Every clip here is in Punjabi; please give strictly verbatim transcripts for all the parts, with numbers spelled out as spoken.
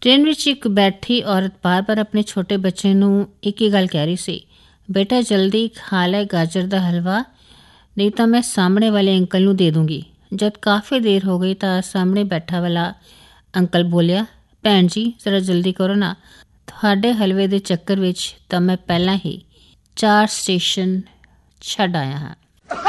ट्रेन विच एक बैठी औरत बार बार अपने छोटे बच्चे नूं एक ही गल कह रही सी, बेटा जल्दी खा लै गाजर का हलवा, नहीं तो मैं सामने वाले अंकल नूं दे दूँगी। जब काफ़ी देर हो गई तो सामने बैठा वाला अंकल बोलिया, भैन जी जरा जल्दी करो ना, तुहाडे हलवे के चक्कर विच तो मैं पहला ही चार स्टेशन छड्ड आया हाँ।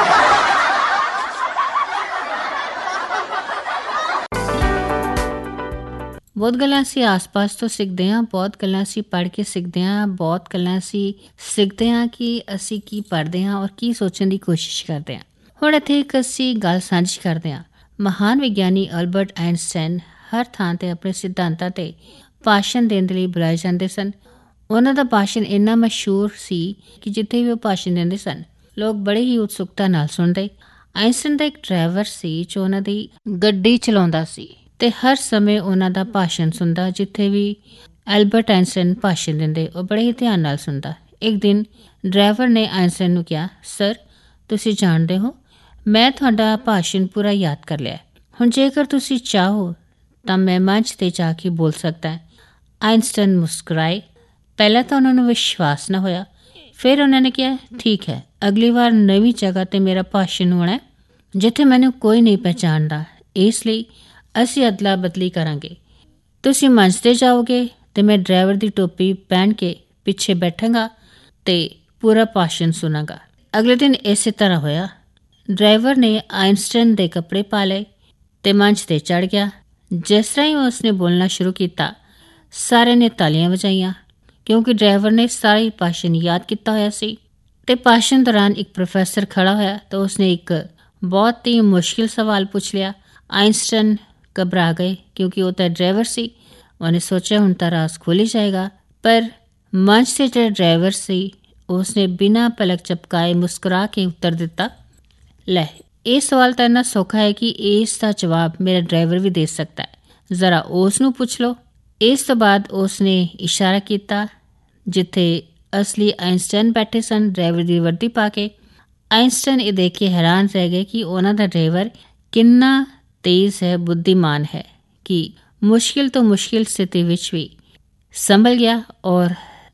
बहुत गल्लां असीं आस पास तो सिੱਖਦੇ ਹਾਂ, बहुत गल्लां असीं पढ़ के सिੱਖਦੇ ਹਾਂ, बहुत गल्लां असीं सिੱਖਦੇ ਹਾਂ कि असीं की पढ़ते हैं और की सोचण की कोशिश करते हैं। ਹੁਣ ਇੱਥੇ ਇੱਕ ਅਸੀਂ ਗੱਲ ਸਾਂਝੀ ਕਰਦੇ ਹਾਂ। ਮਹਾਨ ਵਿਗਿਆਨੀ ਅਲਬਰਟ ਆਇਨਸਟਾਈਨ ਹਰ ਥਾਂ 'ਤੇ ਆਪਣੇ ਸਿਧਾਂਤਾਂ 'ਤੇ ਭਾਸ਼ਣ ਦੇਣ ਦੇ ਲਈ ਬੁਲਾਏ ਜਾਂਦੇ ਸਨ। ਉਹਨਾਂ ਦਾ ਭਾਸ਼ਣ ਇੰਨਾ ਮਸ਼ਹੂਰ ਸੀ ਕਿ ਜਿੱਥੇ ਵੀ ਉਹ ਭਾਸ਼ਣ ਦਿੰਦੇ ਸਨ ਲੋਕ ਬੜੇ ਹੀ ਉਤਸੁਕਤਾ ਨਾਲ ਸੁਣਦੇ। ਆਇਨਸਟਾਈਨ ਦਾ ਇੱਕ ਡਰਾਈਵਰ ਸੀ ਜੋ ਉਹਨਾਂ ਦੀ ਗੱਡੀ ਚਲਾਉਂਦਾ ਸੀ ਅਤੇ ਹਰ ਸਮੇਂ ਉਹਨਾਂ ਦਾ ਭਾਸ਼ਣ ਸੁਣਦਾ। ਜਿੱਥੇ ਵੀ ਐਲਬਰਟ ਆਇਨਸਟਾਈਨ ਭਾਸ਼ਣ ਦਿੰਦੇ ਉਹ ਬੜੇ ਹੀ ਧਿਆਨ ਨਾਲ ਸੁਣਦਾ। ਇੱਕ ਦਿਨ ਡਰਾਈਵਰ ਨੇ ਆਇਨਸਟਾਈਨ ਨੂੰ ਕਿਹਾ, ਸਰ ਤੁਸੀਂ ਜਾਣਦੇ ਹੋ ਮੈਂ ਤੁਹਾਡਾ ਭਾਸ਼ਣ ਪੂਰਾ ਯਾਦ ਕਰ ਲਿਆ, ਹੁਣ ਜੇਕਰ ਤੁਸੀਂ ਚਾਹੋ ਤਾਂ ਮੈਂ ਮੰਚ 'ਤੇ ਜਾ ਕੇ ਬੋਲ ਸਕਦਾ। ਆਇਨਸਟਾਈਨ ਮੁਸਕਰਾਏ। ਪਹਿਲਾਂ ਤਾਂ ਉਹਨਾਂ ਨੂੰ ਵਿਸ਼ਵਾਸ ਨਾ ਹੋਇਆ, ਫਿਰ ਉਹਨਾਂ ਨੇ ਕਿਹਾ, ਠੀਕ ਹੈ ਅਗਲੀ ਵਾਰ ਨਵੀਂ ਜਗ੍ਹਾ 'ਤੇ ਮੇਰਾ ਭਾਸ਼ਣ ਹੋਣਾ ਜਿੱਥੇ ਮੈਨੂੰ ਕੋਈ ਨਹੀਂ ਪਹਿਚਾਣਦਾ, ਇਸ ਲਈ ਅਸੀਂ ਅਦਲਾ ਬਦਲੀ ਕਰਾਂਗੇ। ਤੁਸੀਂ ਮੰਚ 'ਤੇ ਜਾਓਗੇ ਅਤੇ ਮੈਂ ਡਰਾਈਵਰ ਦੀ ਟੋਪੀ ਪਹਿਨ ਕੇ ਪਿੱਛੇ ਬੈਠਾਂਗਾ ਅਤੇ ਪੂਰਾ ਭਾਸ਼ਣ ਸੁਣਾਂਗਾ। ਅਗਲੇ ਦਿਨ ਇਸੇ ਤਰ੍ਹਾਂ ਹੋਇਆ। ਡਰਾਈਵਰ ਨੇ ਆਇਨਸਟਾਈਨ ਦੇ ਕੱਪੜੇ ਪਾ ਲਏ ਅਤੇ ਮੰਚ 'ਤੇ ਚੜ੍ਹ ਗਿਆ। ਜਿਸ ਤਰ੍ਹਾਂ ਹੀ ਉਸਨੇ ਬੋਲਣਾ ਸ਼ੁਰੂ ਕੀਤਾ ਸਾਰਿਆਂ ਨੇ ਤਾਲੀਆਂ ਵਜਾਈਆਂ ਕਿਉਂਕਿ ਡਰਾਈਵਰ ਨੇ ਸਾਰਾ ਹੀ ਭਾਸ਼ਣ ਯਾਦ ਕੀਤਾ ਹੋਇਆ ਸੀ। ਅਤੇ ਭਾਸ਼ਣ ਦੌਰਾਨ ਇੱਕ ਪ੍ਰੋਫੈਸਰ ਖੜ੍ਹਾ ਹੋਇਆ ਤਾਂ ਉਸਨੇ ਇੱਕ ਬਹੁਤ ਹੀ ਮੁਸ਼ਕਿਲ ਸਵਾਲ ਪੁੱਛ ਲਿਆ। ਆਇਨਸਟਾਈਨ ਘਬਰਾ ਗਏ ਕਿਉਂਕਿ ਉਹ ਤਾਂ ਡਰਾਈਵਰ ਸੀ। ਉਹਨੇ ਸੋਚਿਆ ਹੁਣ ਤਾਂ ਰਾਜ਼ ਖੁੱਲ੍ਹ ਹੀ ਜਾਏਗਾ, ਪਰ ਮੰਚ 'ਤੇ ਜਿਹੜਾ ਡਰਾਈਵਰ ਸੀ ਉਸਨੇ ਬਿਨਾਂ ਪਲਕ ਝਪਕਾਏ ਮੁਸਕਰਾ ਕੇ ਉੱਤਰ ਦਿੱਤਾ, ਲੈ ਇਹ ਸਵਾਲ ਤਾਂ ਇੰਨਾ ਸੌਖਾ ਹੈ ਕਿ ਇਸ ਦਾ ਜਵਾਬ ਮੇਰਾ ਡਰਾਈਵਰ ਵੀ ਦੇ ਸਕਦਾ ਹੈ, ਜ਼ਰਾ ਉਸ ਨੂੰ ਪੁੱਛ ਲਓ। ਇਸ ਤੋਂ ਬਾਅਦ ਉਸਨੇ ਇਸ਼ਾਰਾ ਕੀਤਾ ਜਿੱਥੇ ਅਸਲੀ ਆਇਨਸਟਾਈਨ ਬੈਠੇ ਸਨ ਡਰਾਈਵਰ ਦੀ ਵਰਦੀ ਪਾ ਕੇ। ਆਇਨਸਟਾਈਨ ਇਹ ਦੇਖ ਕੇ ਹੈਰਾਨ ਰਹਿ ਗਏ ਕਿ ਉਹਨਾਂ ਦਾ ਡਰਾਈਵਰ ਕਿੰਨਾ ਤੇਜ਼ ਹੈ, ਬੁੱਧੀਮਾਨ ਹੈ ਕਿ ਮੁਸ਼ਕਿਲ ਤੋਂ ਮੁਸ਼ਕਿਲ ਸਥਿਤੀ ਵਿੱਚ ਵੀ ਸੰਭਲ ਗਿਆ ਔਰ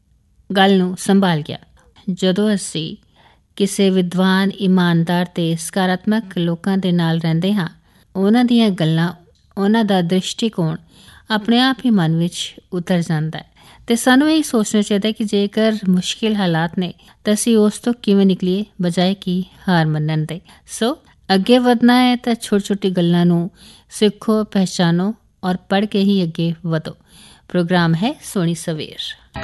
ਗੱਲ ਨੂੰ ਸੰਭਾਲ ਗਿਆ। ਜਦੋਂ ਅਸੀਂ ਕਿਸੇ ਵਿਦਵਾਨ, ਇਮਾਨਦਾਰ ਅਤੇ ਸਕਾਰਾਤਮਕ ਲੋਕਾਂ ਦੇ ਨਾਲ ਰਹਿੰਦੇ ਹਾਂ, ਉਹਨਾਂ ਦੀਆਂ ਗੱਲਾਂ, ਉਹਨਾਂ ਦਾ ਦ੍ਰਿਸ਼ਟੀਕੋਣ ਆਪਣੇ ਆਪ ਹੀ ਮਨ ਵਿੱਚ ਉਤਰ ਜਾਂਦਾ ਹੈ ਅਤੇ ਸਾਨੂੰ ਇਹ ਸੋਚਣਾ ਚਾਹੀਦਾ ਕਿ ਜੇਕਰ ਮੁਸ਼ਕਿਲ ਹਾਲਾਤ ਨੇ ਤਾਂ ਅਸੀਂ ਉਸ ਤੋਂ ਕਿਵੇਂ ਨਿਕਲੀਏ ਬਜਾਏ ਕਿ ਹਾਰ ਮੰਨਣ ਦੇ। ਸੋ ਅੱਗੇ ਵਧਣਾ ਹੈ ਤਾਂ ਛੋਟੀ ਛੋਟੀ ਗੱਲਾਂ ਨੂੰ ਸਿੱਖੋ, ਪਹਿਚਾਨੋ ਔਰ ਪੜ੍ਹ ਕੇ ਹੀ ਅੱਗੇ ਵਧੋ। ਪ੍ਰੋਗਰਾਮ ਹੈ ਸੋਹਣੀ ਸਵੇਰ।